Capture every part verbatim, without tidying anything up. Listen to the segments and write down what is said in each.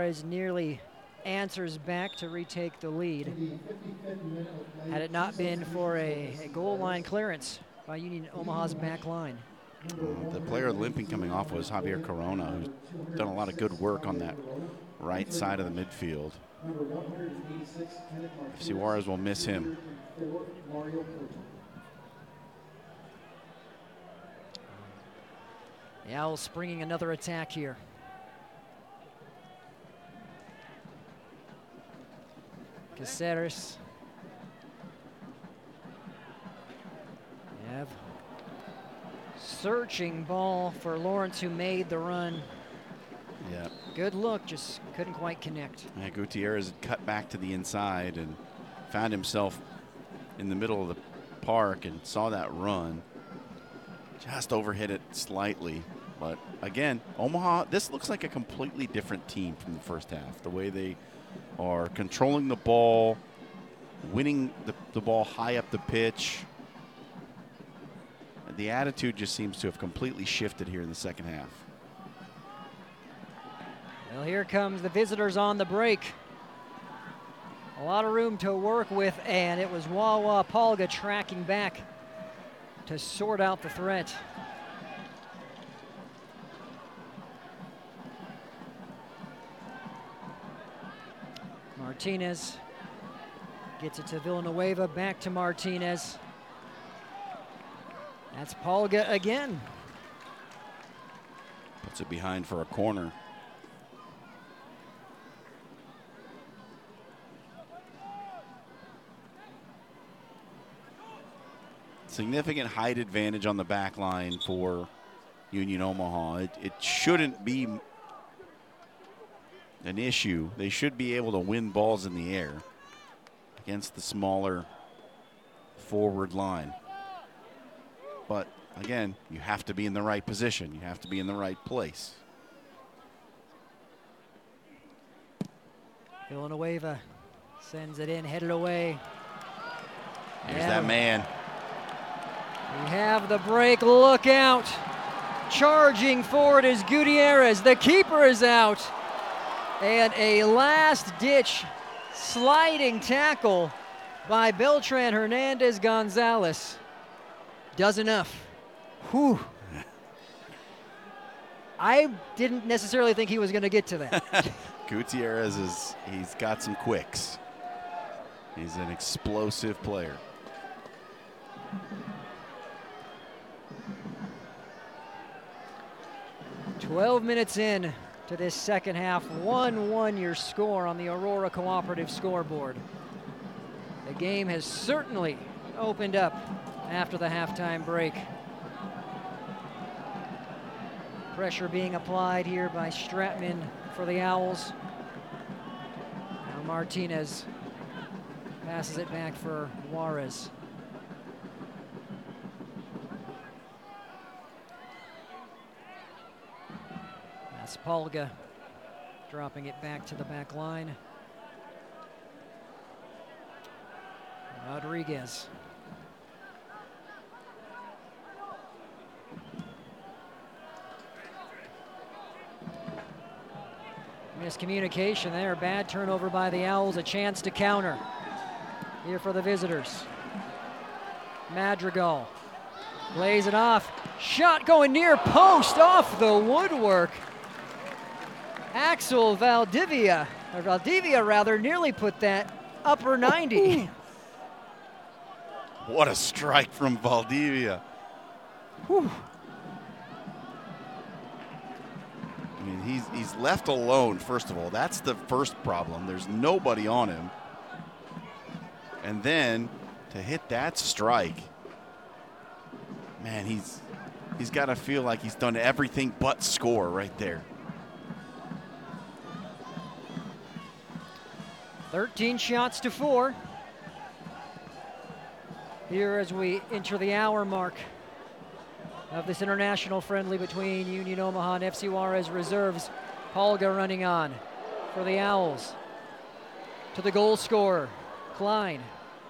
Juarez nearly answers back to retake the lead. Had it not been for a, a goal line clearance by Union Omaha's back line. Uh, the player limping coming off was Javier Corona, who's done a lot of good work on that right side of the midfield. F C Juarez will miss him. The Owls springing another attack here. Caceres. Have searching ball for Lawrence, who made the run. Yeah. Good look, just couldn't quite connect. Yeah, Gutierrez cut back to the inside and found himself in the middle of the park and saw that run. Just overhit it slightly. But again, Omaha, this looks like a completely different team from the first half. The way they are controlling the ball, winning the, the ball high up the pitch. The attitude just seems to have completely shifted here in the second half. Well, here comes the visitors on the break. A lot of room to work with, and it was Wawa Palga tracking back to sort out the threat. Martinez gets it to Villanueva, back to Martinez. That's Palga again. Puts it behind for a corner. Significant height advantage on the back line for Union Omaha. It, it shouldn't be an issue. They should be able to win balls in the air against the smaller forward line. But again, you have to be in the right position. You have to be in the right place. Villanueva sends it in, headed away. Here's that man. We have the break, look out. Charging forward is Gutierrez. The keeper is out. And a last-ditch sliding tackle by Beltran Hernandez Gonzalez does enough. Whew. I didn't necessarily think he was going to get to that. Gutierrez is, he's got some quicks. He's an explosive player. twelve minutes in to this second half, one one your score on the Aurora Cooperative scoreboard. The game has certainly opened up after the halftime break. Pressure being applied here by Stratman for the Owls. Now Martinez passes it back for Juarez. That's Palga dropping it back to the back line. Rodriguez. Miscommunication there, bad turnover by the Owls, a chance to counter here for the visitors. Madrigal lays it off, shot going near post off the woodwork. Axel Valdivia, or Valdivia rather, nearly put that upper ninety. What a strike from Valdivia. Whew. I mean, he's, he's left alone, first of all. That's the first problem. There's nobody on him. And then to hit that strike, man, he's he's got to feel like he's done everything but score right there. thirteen shots to four. Here as we enter the hour mark of this international friendly between Union Omaha and F C Juarez reserves. Palga running on for the Owls. To the goal scorer, Klein.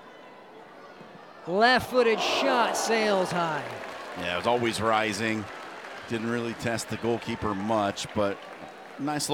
Left-footed shot sails high. Yeah, it was always rising. Didn't really test the goalkeeper much, but nice.